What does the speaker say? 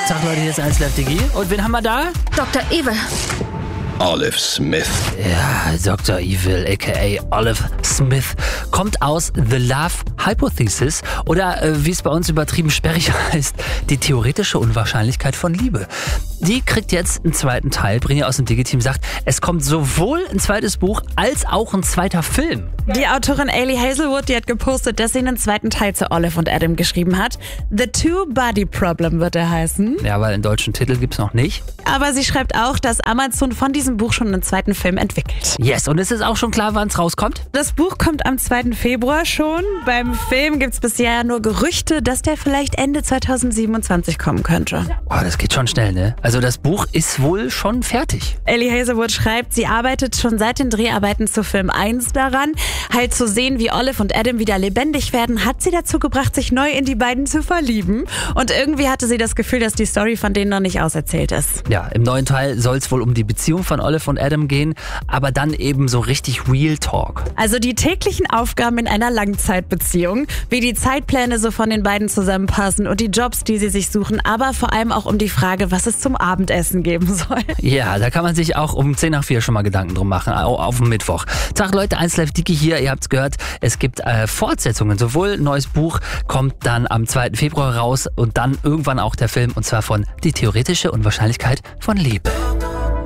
Tag Leute, hier ist 1 Live Digi. Und wen haben wir da? Dr. Evil. Olive Smith. Ja, Dr. Evil, a.k.a. Olive Smith, kommt aus The Love Hypothesis oder wie es bei uns übertrieben sperrig heißt, die theoretische Unwahrscheinlichkeit von Liebe. Die kriegt jetzt einen zweiten Teil. Brini aus dem Digi-Team sagt, es kommt sowohl ein zweites Buch als auch ein zweiter Film. Die Autorin Ailey Hazelwood, die hat gepostet, dass sie einen zweiten Teil zu Olive und Adam geschrieben hat. The Two-Body Problem wird er heißen. Ja, weil einen deutschen Titel gibt's noch nicht. Aber sie schreibt auch, dass Amazon von diesem Buch schon einen zweiten Film entwickelt. Yes, und es ist auch schon klar, wann es rauskommt? Das Buch kommt am 2. Februar schon. Beim Film gibt's bisher ja nur Gerüchte, dass der vielleicht Ende 2027 kommen könnte. Oh, das geht schon schnell, ne? Also das Buch ist wohl schon fertig. Ailey Hazelwood schreibt, sie arbeitet schon seit den Dreharbeiten zu Film 1 daran. Halt zu sehen, wie Olive und Adam wieder lebendig werden, hat sie dazu gebracht, sich neu in die beiden zu verlieben. Und irgendwie hatte sie das Gefühl, dass die Story von denen noch nicht auserzählt ist. Ja, im neuen Teil soll es wohl um die Beziehung von Olive und Adam gehen, aber dann eben so richtig Real Talk. Also die täglichen Aufgaben in einer Langzeitbeziehung, wie die Zeitpläne so von den beiden zusammenpassen und die Jobs, die sie sich suchen, aber vor allem auch um die Frage, was es zum Abendessen geben soll. Ja, da kann man sich auch um 10 nach 4 schon mal Gedanken drum machen, auf dem Mittwoch. Tag Leute, 1 Live Digi hier, ihr habt's gehört, es gibt Fortsetzungen, sowohl ein neues Buch kommt dann am 2. Februar raus und dann irgendwann auch der Film, und zwar von Die theoretische Unwahrscheinlichkeit von Liebe.